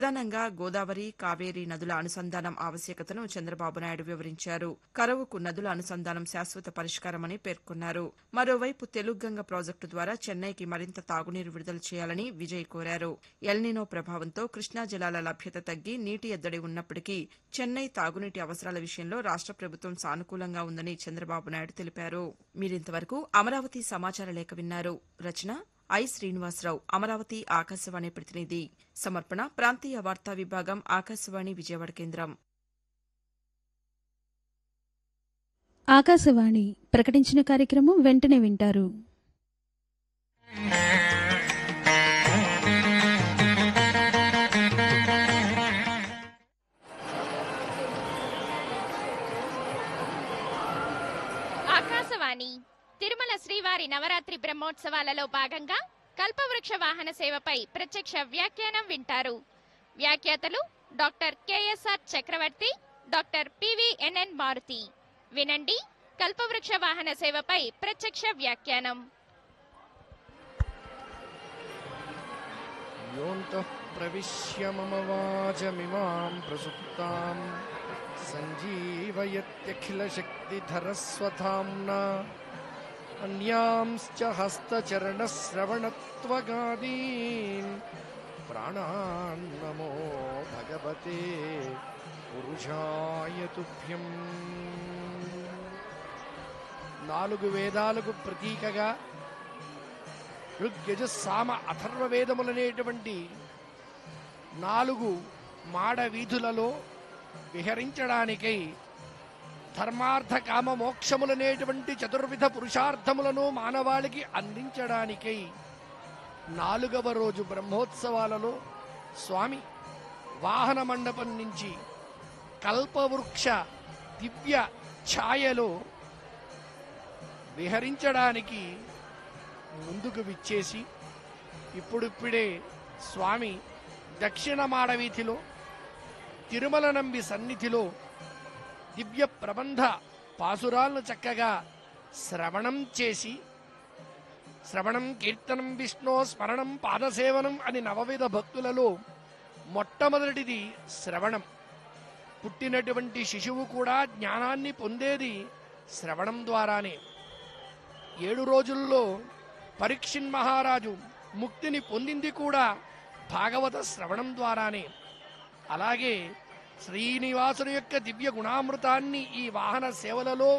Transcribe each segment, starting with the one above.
ప్రధానంగా గోదావరి, కావేరీ నదుల అనుసంధానం ఆవశ్యకతను చంద్రబాబు నాయుడు వివరించారు. కరవుకు నదుల అనుసంధానం శాశ్వత పరిష్కారమని పేర్కొన్నారు. మరోవైపు తెలుగుగంగ ప్రాజెక్టు ద్వారా చెన్నైకి మరింత తాగునీరు విడుదల చేయాలని విజయ్ కోరారు. ఎల్నినో ప్రభావంతో కృష్ణా జలాల లభ్యత తగ్గి నీటి ఎద్దడి ఉన్నప్పటికీ చెన్నై తాగునీటి అవసరాల విషయంలో రాష్ట ప్రభుత్వం సానుకూలంగా ఉందని చంద్రబాబు నాయుడు తెలిపారు. మీరింతవరకు అమరావతి సమాచార లేఖ విన్నారు. రచన ఐ శ్రీనివాసరావు, అమరావతి ఆకాశవాణి ప్రతినిధి. సమర్పణ ప్రాంతీయ వార్తా విభాగం, ఆకాశవాణి విజయవాడ కేంద్రం. ఆకాశవాణి ప్రకటించిన కార్యక్రమం వెంటనే వింటారు. ఆకాశవాణి తిరుమల శ్రీవారి నవరాత్రి బ్రహ్మోత్సవాలలో భాగంగా కల్పవృక్ష వాహన సేవపై ప్రత్యక్ష వ్యాఖ్యానం వింటారు. వ్యాఖ్యాతలు డాక్టర్ కెఎస్ఆర్ చక్రవర్తి, డాక్టర్ పివిఎన్ఎన్ మారుతి. వినండి కల్పవృక్ష వాహన సేవపై ప్రత్యక్ష వ్యాఖ్యానం. యోంతః ప్రవిశ్య మమ వాచమిమాం ప్రసుప్తాం సంజీవయత్యఖిల శక్తిధరస్వధామ్నా అన్యాంశ్చ హస్తచరణశ్రవణత్వగాదీన్ ప్రాణాన్ నమో భగవతే పురుషాయ తుభ్యం. 4 వేదాలకు ప్రతీకగా ఋగ్యజ సామ అథర్వ వేదములనేటువంటి 4 మాడ వీధులలో విహరించడానికై ధర్మార్థ కామ మోక్షములనేటువంటి చతుర్విధ పురుషార్థములను మానవాళికి అందించడానికై 4వ రోజు బ్రహ్మోత్సవాలలో స్వామి వాహన మండపం నుంచి కల్పవృక్ష దివ్య ఛాయలో విహరించడానికి ముందుకు విచ్చేసి ఇప్పుడిప్పుడే స్వామి దక్షిణ మాడవీధిలో తిరుమల నంబి సన్నిధిలో దివ్య ప్రబంధ పాసురాలను చక్కగా శ్రవణం చేసి, శ్రవణం, కీర్తనం, విష్ణు స్మరణం, పాదసేవనం అని నవవిధ భక్తులలో మొట్టమొదటిది శ్రవణం. పుట్టినటువంటి శిశువు కూడా జ్ఞానాన్ని పొందేది శ్రవణం ద్వారానే. 7 రోజుల్లో పరీక్షిన్ మహారాజు ముక్తిని పొందింది కూడా భాగవత శ్రవణం ద్వారానే. అలాగే శ్రీనివాసుని యొక్క దివ్య గుణామృతాన్ని ఈ వాహన సేవలలో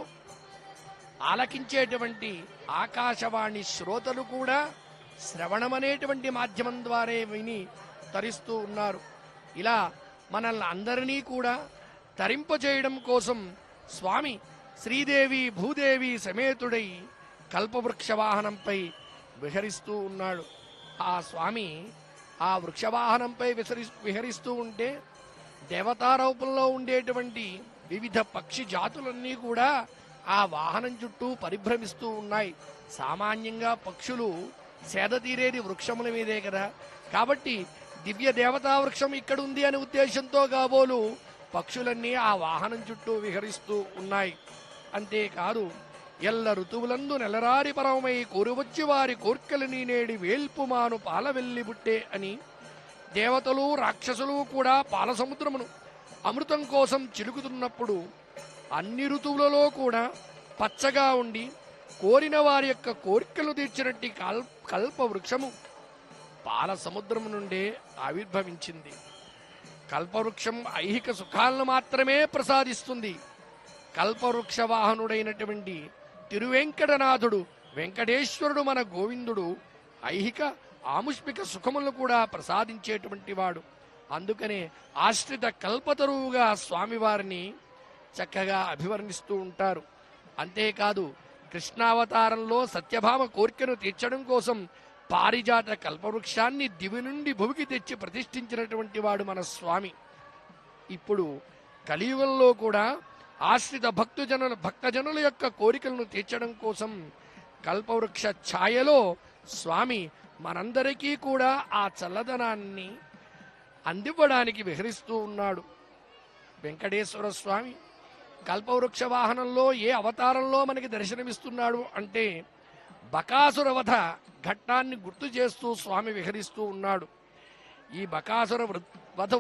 ఆలకించేటువంటి ఆకాశవాణి శ్రోతలు కూడా శ్రవణమనేటువంటి మాధ్యమం ద్వారా విని తరిస్తూ ఉన్నారు. ఇలా మనల్ని అందరినీ కూడా తరింపజేయడం కోసం స్వామి శ్రీదేవి భూదేవి సమేతుడై కల్పవృక్ష వాహనంపై విహరిస్తూ ఉన్నాడు. ఆ స్వామి ఆ వృక్షవాహనంపై విహరిస్తూ ఉంటే దేవతారూపంలో ఉండేటువంటి వివిధ పక్షి జాతులన్నీ కూడా ఆ వాహనం చుట్టూ పరిభ్రమిస్తూ ఉన్నాయి. సామాన్యంగా పక్షులు సేద తీరేది వృక్షముల మీదే కదా. కాబట్టి దివ్య దేవతా వృక్షం ఇక్కడ ఉంది అనే ఉద్దేశంతో కాబోలు పక్షులన్నీ ఆ వాహనం చుట్టూ విహరిస్తూ ఉన్నాయి. అంతేకాదు ఎల్ల ఋతువులందు నెలరారి పరమై కోరువచ్చి వారి కోర్కెలు నీనేడి వేల్పుమాను పాలవెల్లి బుట్టే అని దేవతలు రాక్షసులు కూడా పాలసముద్రమును అమృతం కోసం చిలుకుతున్నప్పుడు అన్ని ఋతువులలో కూడా పచ్చగా ఉండి కోరిన వారి యొక్క కోరికలు తీర్చినట్టి కల్ప వృక్షము పాల సముద్రము నుండే ఆవిర్భవించింది. కల్పవృక్షం ఐహిక సుఖాలను మాత్రమే ప్రసాదిస్తుంది. కల్పవృక్ష వాహనుడైనటువంటి తిరువెంకటనాథుడు వెంకటేశ్వరుడు మన గోవిందుడు ఐహిక ఆముష్మిక సుఖములను కూడా ప్రసాదించేటువంటి వాడు. అందుకనే ఆశ్రిత కల్పతరువుగా స్వామివారిని చక్కగా అభివర్ణిస్తూ ఉంటారు. అంతేకాదు కృష్ణావతారంలో సత్యభామ కోరికను తీర్చడం కోసం పారిజాత కల్పవృక్షాన్ని దివి నుండి భూమికి తెచ్చి ప్రతిష్ఠించినటువంటి వాడు మన స్వామి. ఇప్పుడు కలియుగంలో కూడా ఆశ్రిత భక్తజనుల యొక్క కోరికలను తీర్చడం కోసం కల్పవృక్ష ఛాయలో స్వామి మనందరికీ కూడా ఆ చల్లదనాన్ని అందివ్వడానికి విహరిస్తూ ఉన్నాడు. వెంకటేశ్వర స్వామి కల్పవృక్ష వాహనంలో ఏ అవతారంలో మనకి దర్శనమిస్తున్నాడు అంటే బకాసుర వధ ఘట్టాన్ని గుర్తు చేస్తూ స్వామి విహరిస్తూ ఉన్నాడు. ఈ బకాసుర వధ